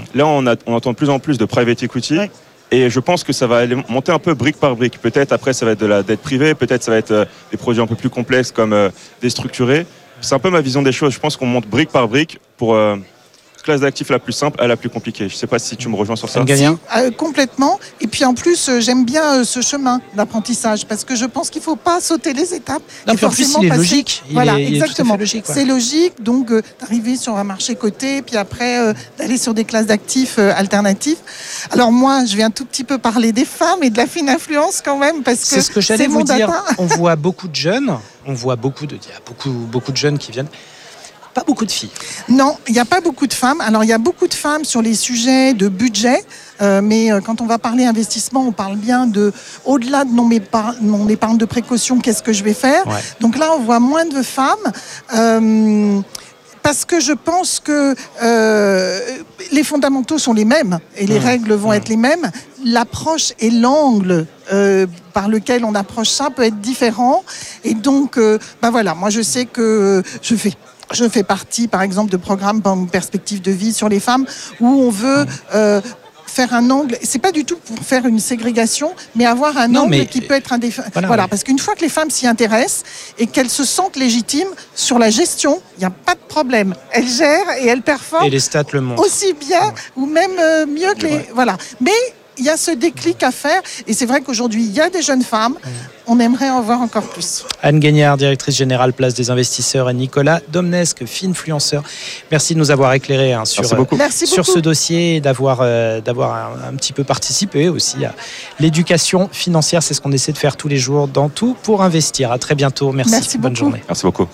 là, on entend de plus en plus de private equity. Ouais. Et je pense que ça va aller monter un peu brique par brique. Peut-être après, ça va être de la dette privée. Peut-être ça va être des produits un peu plus complexes comme déstructurés. C'est un peu ma vision des choses. Je pense qu'on monte brique par brique pour classe d'actifs la plus simple à la plus compliquée. Je ne sais pas si tu me rejoins sur ça. Complètement. Et puis en plus, j'aime bien ce chemin d'apprentissage parce que je pense qu'il ne faut pas sauter les étapes. Non, puis en plus, il est logique. Exactement. Logique, c'est logique, donc d'arriver sur un marché coté, puis après d'aller sur des classes d'actifs alternatifs. Alors moi, je vais un tout petit peu parler des femmes et de la fine influence quand même parce que c'est ce que j'allais vous dire. On voit beaucoup de jeunes. Il y a beaucoup de jeunes qui viennent. Pas beaucoup de filles. Non, il n'y a pas beaucoup de femmes. Alors, il y a beaucoup de femmes sur les sujets de budget, mais quand on va parler investissement, on parle bien de, au-delà de mon épargne de précaution, qu'est-ce que je vais faire ? Ouais. Donc là, on voit moins de femmes. Parce que je pense que les fondamentaux sont les mêmes et les règles vont être les mêmes. L'approche et l'angle par lequel on approche ça peut être différent. Et donc, voilà, moi je sais que je fais partie, par exemple, de programmes perspective de vie sur les femmes où on veut faire un angle. C'est pas du tout pour faire une ségrégation, mais avoir un angle qui peut être voilà, parce qu'une fois que les femmes s'y intéressent et qu'elles se sentent légitimes sur la gestion, il n'y a pas de problème. Elles gèrent et elles performent. Et les stats le montrent. Aussi bien ou même mieux que les. Voilà. Mais il y a ce déclic à faire et c'est vrai qu'aujourd'hui il y a des jeunes femmes. On aimerait en voir encore plus. Anne Guignard, directrice générale Place des Investisseurs, et Nicolas Domnesque, finfluenceur. Merci de nous avoir éclairé sur ce dossier et d'avoir un petit peu participé aussi à l'éducation financière. C'est ce qu'on essaie de faire tous les jours dans Tout pour investir. À très bientôt. Merci bonne journée. Merci beaucoup.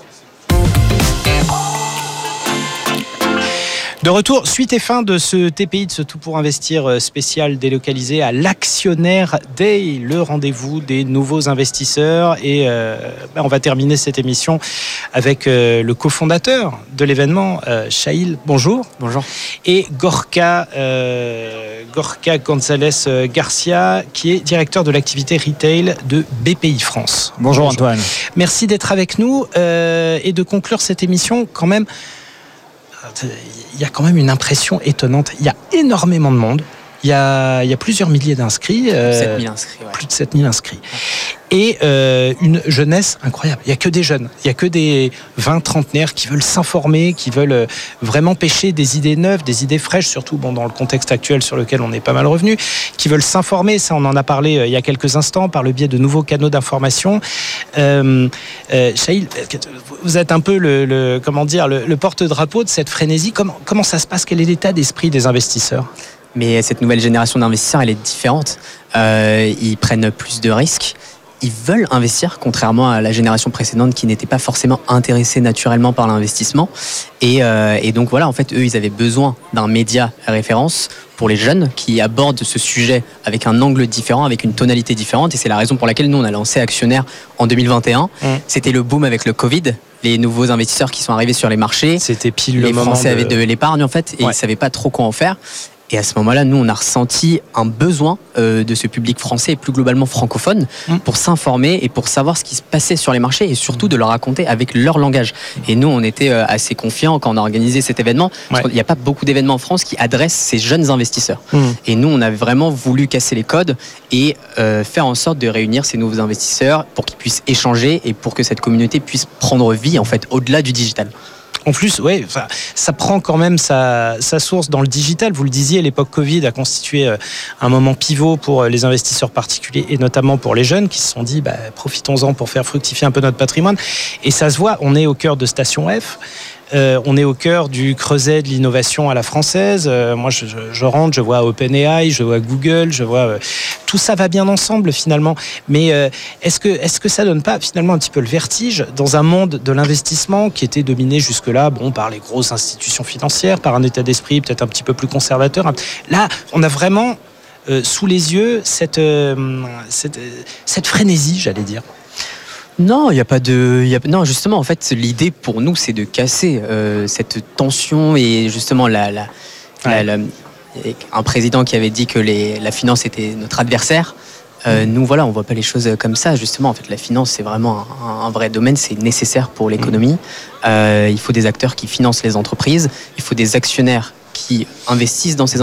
De retour, suite et fin de ce TPI, de ce Tout pour investir spécial délocalisé à l'Actionnaire Day, le rendez-vous des nouveaux investisseurs. Et on va terminer cette émission avec le cofondateur de l'événement, Shail, bonjour. Bonjour. Et Gorka González Garcia, qui est directeur de l'activité retail de BPI France. Bonjour Antoine. Merci d'être avec nous et de conclure cette émission quand même. Il y a quand même une impression étonnante. Il y a énormément de monde. Il y a plusieurs milliers d'inscrits. 7000 inscrits. Ouais. Plus de 7000 inscrits. Et une jeunesse incroyable. Il n'y a que des jeunes. Il n'y a que des 20-trentenaires qui veulent s'informer, qui veulent vraiment pêcher des idées neuves, des idées fraîches, surtout dans le contexte actuel sur lequel on est pas mal revenu, qui veulent s'informer. Ça, on en a parlé il y a quelques instants par le biais de nouveaux canaux d'information. Shail, vous êtes un peu le porte-drapeau de cette frénésie. Comment ça se passe ? Quel est l'état d'esprit des investisseurs ? Mais cette nouvelle génération d'investisseurs, elle est différente. Ils prennent plus de risques. Ils veulent investir, contrairement à la génération précédente qui n'était pas forcément intéressée naturellement par l'investissement. Et donc voilà, en fait, eux, ils avaient besoin d'un média référence pour les jeunes qui abordent ce sujet avec un angle différent, avec une tonalité différente. Et c'est la raison pour laquelle nous, on a lancé Actionnaire en 2021. C'était le boom avec le Covid. Les nouveaux investisseurs qui sont arrivés sur les marchés. C'était pile le moment. Les Français avaient de l'épargne, en fait, et ils ne savaient pas trop quoi en faire. Et à ce moment-là, nous, on a ressenti un besoin de ce public français et plus globalement francophone pour s'informer et pour savoir ce qui se passait sur les marchés et surtout de leur raconter avec leur langage. Et nous, on était assez confiants quand on a organisé cet événement. Parce qu'il n'y a pas beaucoup d'événements en France qui adressent ces jeunes investisseurs. Et nous, on a vraiment voulu casser les codes et faire en sorte de réunir ces nouveaux investisseurs pour qu'ils puissent échanger et pour que cette communauté puisse prendre vie, en fait, au-delà du digital. En plus, ça prend quand même sa source dans le digital. Vous le disiez, l'époque Covid a constitué un moment pivot pour les investisseurs particuliers et notamment pour les jeunes qui se sont dit profitons-en pour faire fructifier un peu notre patrimoine. Et ça se voit, on est au cœur de Station F. On est au cœur du creuset de l'innovation à la française. Moi, je rentre, je vois OpenAI, je vois Google, je vois tout ça va bien ensemble finalement. Mais est-ce que ça donne pas finalement un petit peu le vertige dans un monde de l'investissement qui était dominé jusque-là, par les grosses institutions financières, par un état d'esprit peut-être un petit peu plus conservateur. Là, on a vraiment sous les yeux cette frénésie, j'allais dire. Non, il y a pas de. Non, justement, en fait, l'idée pour nous, c'est de casser cette tension et justement un président qui avait dit que la finance était notre adversaire. Nous, voilà, on voit pas les choses comme ça. Justement, en fait, la finance, c'est vraiment un vrai domaine. C'est nécessaire pour l'économie. Il faut des acteurs qui financent les entreprises. Il faut des actionnaires qui investissent dans ces